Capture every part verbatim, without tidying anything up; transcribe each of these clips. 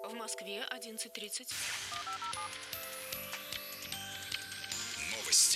В Москве одиннадцать тридцать. Новости.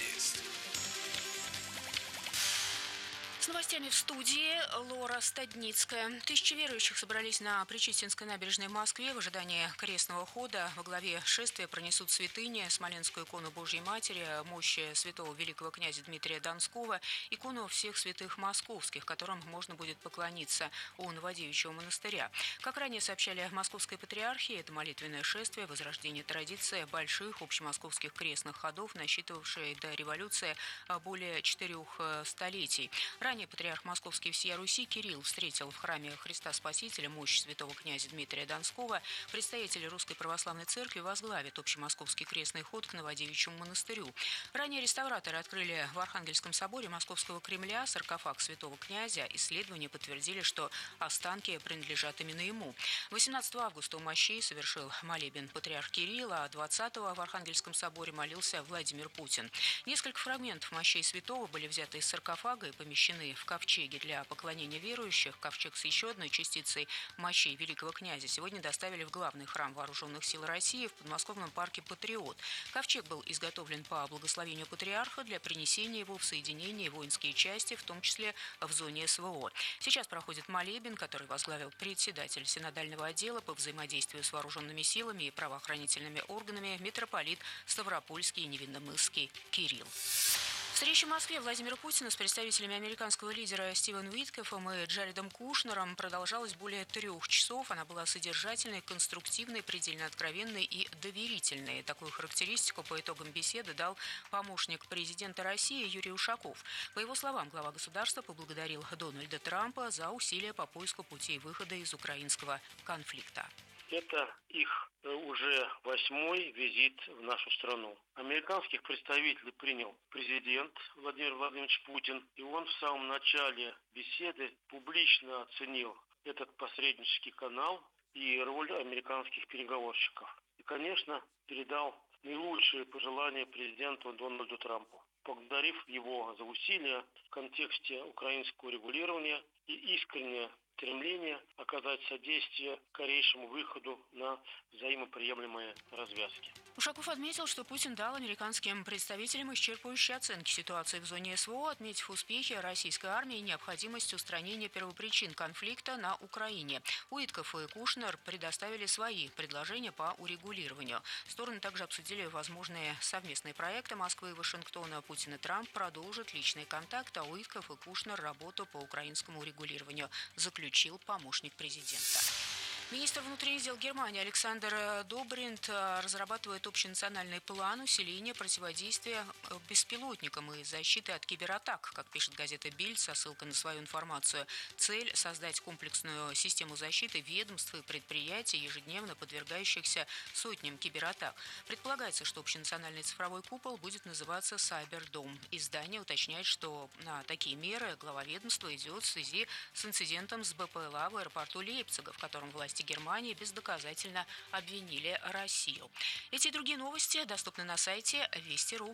С новостями в студии Лора Стадницкая. Тысячи верующих собрались на Пречистинской набережной в Москве в ожидании крестного хода. Во главе шествия пронесут святыни, Смоленскую икону Божьей Матери, мощи святого великого князя Дмитрия Донского, икону всех святых московских, которым можно будет поклониться у Новодевичьего монастыря. Как ранее сообщали Московской патриархии, это молитвенное шествие, возрождение традиции больших общемосковских крестных ходов, насчитывавшей до революции более четырех столетий. Ранее патриарх Московский всея Руси Кирилл встретил в храме Христа Спасителя мощь святого князя Дмитрия Донского. Представители Русской Православной Церкви возглавят общемосковский крестный ход к Новодевичьему монастырю. Ранее реставраторы открыли в Архангельском соборе Московского Кремля саркофаг святого князя. Исследования подтвердили, что останки принадлежат именно ему. восемнадцатого августа у мощей совершил молебен патриарх Кирилл, а двадцатого в Архангельском соборе молился Владимир Путин. Несколько фрагментов мощей святого были взяты из саркофага и помещены в ковчеге для поклонения верующих. Ковчег с еще одной частицей мощей великого князя сегодня доставили в главный храм Вооруженных сил России в подмосковном парке «Патриот». Ковчег был изготовлен по благословению патриарха для принесения его в соединение воинские части, в том числе в зоне СВО. Сейчас проходит молебен, который возглавил председатель синодального отдела по взаимодействию с вооруженными силами и правоохранительными органами митрополит Ставропольский и Невинномысский Кирилл. Встреча в Москве Владимира Путина с представителями американского лидера Стивеном Уиткоффом и Джаредом Кушнером продолжалась более трех часов. Она была содержательной, конструктивной, предельно откровенной и доверительной. Такую характеристику по итогам беседы дал помощник президента России Юрий Ушаков. По его словам, глава государства поблагодарил Дональда Трампа за усилия по поиску путей выхода из украинского конфликта. Это их уже восьмой визит в нашу страну. Американских представителей принял президент Владимир Владимирович Путин, и он в самом начале беседы публично оценил этот посреднический канал и роль американских переговорщиков. И, конечно, передал наилучшие пожелания президенту Дональду Трампу, поблагодарив его за усилия в контексте украинского регулирования и искреннее стремление оказать содействие скорейшему выходу на взаимоприемлемые развязки. Ушаков отметил, что Путин дал американским представителям исчерпывающие оценки ситуации в зоне СВО, отметив успехи российской армии и необходимость устранения первопричин конфликта на Украине. Уиткофф и Кушнер предоставили свои предложения по урегулированию. Стороны также обсудили возможные совместные проекты Москвы и Вашингтона. Путин и Трамп продолжат личный контакт, а Уиткофф и Кушнер работу по украинскому урегулированию, заключил помощник президента. Министр внутренних дел Германии Александр Добринт разрабатывает общенациональный план усиления противодействия беспилотникам и защиты от кибератак, как пишет газета «Бильд» со ссылкой на свою информацию. Цель – создать комплексную систему защиты ведомств и предприятий, ежедневно подвергающихся сотням кибератак. Предполагается, что общенациональный цифровой купол будет называться «Сайбердом». Издание уточняет, что на такие меры глава ведомства идет в связи с инцидентом с БПЛА в аэропорту Лейпцига, в котором власти Германии бездоказательно обвинили Россию. Эти и другие новости доступны на сайте вести точка ру.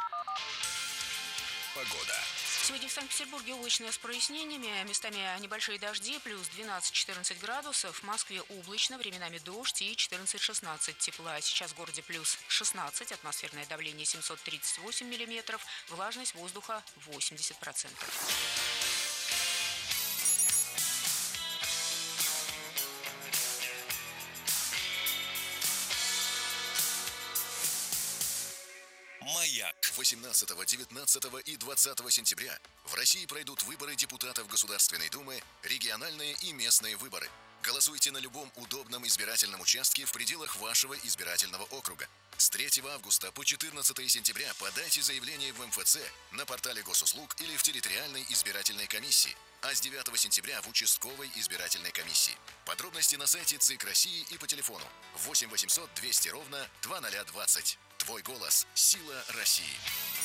Погода. Сегодня в Санкт-Петербурге облачно с прояснениями, местами небольшие дожди, плюс двенадцать-четырнадцать градусов. В Москве облачно, временами дождь и четырнадцать-шестнадцать тепла. Сейчас в городе плюс шестнадцать, атмосферное давление семьсот тридцать восемь миллиметров, влажность воздуха восемьдесят процентов. Маяк. восемнадцатого, девятнадцатого и двадцатого сентября в России пройдут выборы депутатов Государственной Думы, региональные и местные выборы. Голосуйте на любом удобном избирательном участке в пределах вашего избирательного округа. С третьего августа по четырнадцатое сентября подайте заявление в эм эф цэ, на портале госуслуг или в территориальной избирательной комиссии, а с девятого сентября в участковой избирательной комиссии. Подробности на сайте ЦИК России и по телефону восемь восемьсот двести ровно двадцать ноль двадцать. Твой голос – сила России.